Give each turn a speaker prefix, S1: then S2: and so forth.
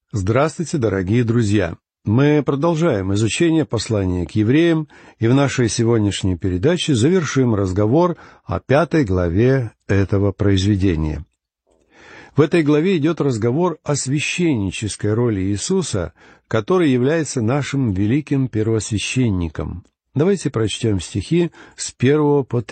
S1: Здравствуйте, дорогие друзья! Мы продолжаем изучение послания к евреям, и в нашей сегодняшней передаче завершим разговор о 5 главе этого произведения. В этой главе идет разговор о священнической роли Иисуса, который является нашим великим первосвященником. Давайте прочтем стихи с 1 по